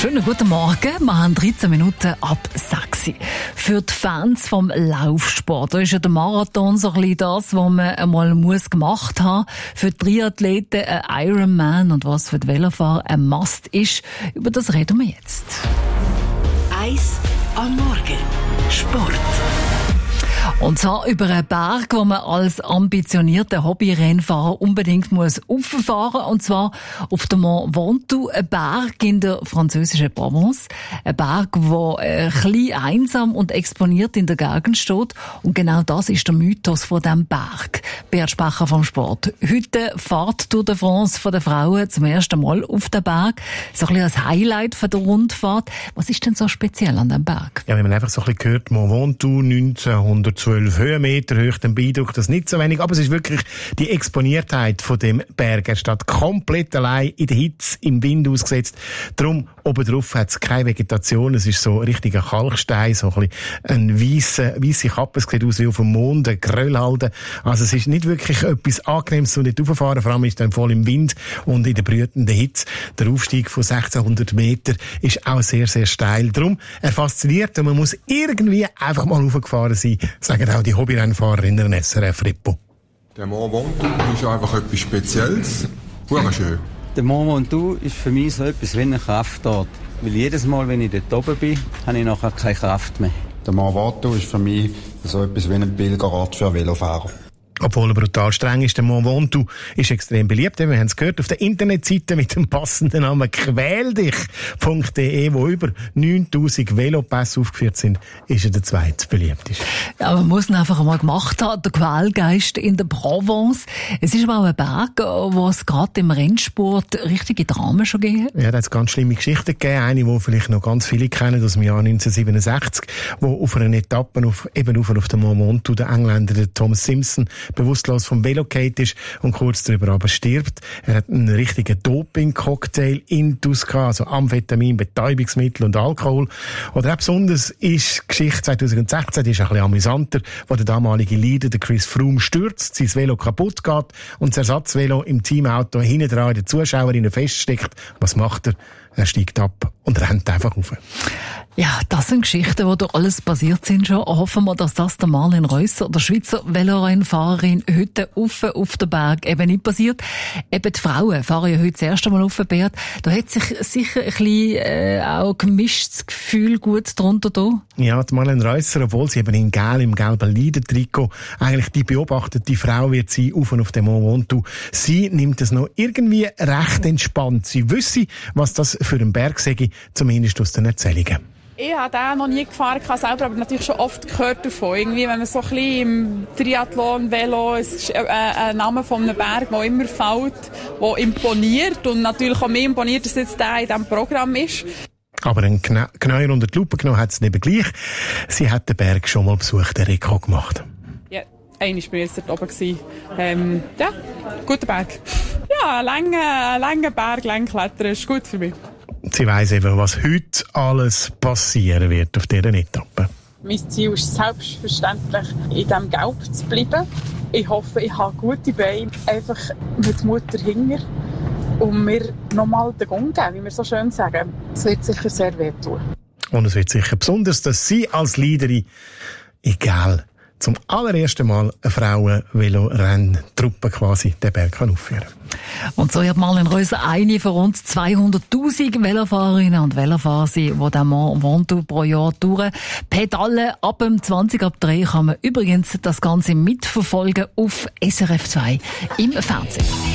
Schönen guten Morgen. Wir haben 13 Minuten ab 6. Für die Fans vom Laufsport, da ist ja der Marathon so ein bisschen das, was man einmal gemacht haben muss. Für die Triathleten ein Ironman und was für die Velofahrer ein Must ist. Über das reden wir jetzt. 1 am Morgen. Sport. Und zwar über einen Berg, wo man als ambitionierter Hobbyrennfahrer unbedingt rauffahren muss. Und zwar auf dem Mont Ventoux, ein Berg in der französischen Provence. Ein Berg, der klein, einsam und exponiert in der Gegend steht. Und genau das ist der Mythos von diesem Berg. Bert Spacher vom Sport. Heute fährt Tour de France von den Frauen zum ersten Mal auf den Berg. So ein bisschen als Highlight von der Rundfahrt. Was ist denn so speziell an diesem Berg? Ja, wenn man einfach so ein bisschen hört, Mont Ventoux, 1912 Höhenmeter hoch, den Beeindruck, das nicht so wenig, aber es ist wirklich die Exponiertheit von dem Berg. Er steht komplett allein in der Hitze, im Wind ausgesetzt. Darum, oben drauf hat es keine Vegetation, es ist so richtiger Kalkstein, so ein bisschen eine weisse Kappe, es sieht aus wie auf dem Mond, ein Geröllhalde. Also es ist nicht wirklich etwas Angenehmes, so nicht rauffahren, vor allem ist es dann voll im Wind und in der brütenden Hitze. Der Aufstieg von 1600 Meter ist auch sehr, sehr steil. Darum, er fasziniert und man muss irgendwie einfach mal raufgefahren sein, sagen auch die Hobbyrennfahrer in der SRF Repo. Der Mont Ventoux ist einfach etwas Spezielles. Wunderschön. Der Mont Ventoux ist für mich so etwas wie eine Kraftort. Weil jedes Mal, wenn ich dort oben bin, habe ich nachher keine Kraft mehr. Der Mont Ventoux ist für mich so etwas wie ein Pilgerort für Velofahrer. Obwohl er brutal streng ist, der Mont Ventoux ist extrem beliebt. Wir haben es gehört auf der Internetseite mit dem passenden Namen quäldich.de, wo über 9000 Velopässe aufgeführt sind, ist er der zweitbeliebteste. Ja, man muss ihn einfach einmal gemacht haben, der Quälgeist in der Provence. Es ist aber auch ein Berg, wo es gerade im Rennsport richtige Dramen schon gegeben hat. Ja, da hat es ganz schlimme Geschichten gegeben. Eine, die vielleicht noch ganz viele kennen, aus dem Jahr 1967, wo auf einer Etappe auf dem Mont Ventoux der Engländer, der Thomas Simpson, bewusstlos vom Velo gefallen ist und kurz darüber aber stirbt. Er hat einen richtigen Doping-Cocktail intus gehabt, also Amphetamin, Betäubungsmittel und Alkohol. Oder auch besonders ist die Geschichte 2016, die ist ein bisschen amüsanter, wo der damalige Leader, der Chris Froome, stürzt, sein Velo kaputt geht und das Ersatzvelo im Teamauto hinten dran in den Zuschauerinnen feststeckt. Was macht er? Er steigt ab und rennt einfach rauf. Ja, das sind Geschichten, die durch alles passiert sind schon. Hoffen wir, dass das der Marlen Reusser, der Schweizer Velorennfahrerin, heute auf den Berg eben nicht passiert. Eben die Frauen fahren ja heute das erste Mal auf den Berg. Da hat sich sicher ein bisschen auch gemischtes Gefühl gut drunter da. Ja, die Marlen Reusser, obwohl sie eben im gelben Leiden-Trikot eigentlich die beobachtete Frau wird sein, auf dem Mont Ventoux. Sie nimmt es noch irgendwie recht entspannt. Sie wüsste, was das für einen Berg sei, zumindest aus den Erzählungen. Ich habe den noch nie gefahren, selber, aber natürlich schon oft gehört davon. Irgendwie, wenn man so ein bisschen im Triathlon, Velo, es ist ein Name von einem Berg, der immer fällt, der imponiert und natürlich auch mehr imponiert, dass jetzt der in diesem Programm ist. Aber ein Knäuer unter die Lupe genommen hat es nicht gleich. Sie hat den Berg schon mal besucht, den Rekord gemacht. Ja, einmal war ich jetzt dort oben. Ja, guter Berg. Ja, ein langer Berg, lang klettern, ist gut für mich. Sie weiss eben, was heute alles passieren wird auf dieser Etappe. Mein Ziel ist selbstverständlich, in diesem Gelb zu bleiben. Ich hoffe, ich habe gute Beine, einfach mit Mutter hinter und mir nochmal den Gong geben, wie wir so schön sagen. Es wird sicher sehr wehtun. Und es wird sicher besonders, dass Sie als Leaderin, egal, zum allerersten Mal eine Frauen-Velo-Renntruppe quasi den Berg aufführen kann. Und so hat Marlen Reusser eine von rund 200'000 Velofahrerinnen und Velofahrer sein, die den Mont Ventoux pro Jahr durchpedalen. Ab dem 3 kann man übrigens das Ganze mitverfolgen auf SRF 2 im Fernsehen.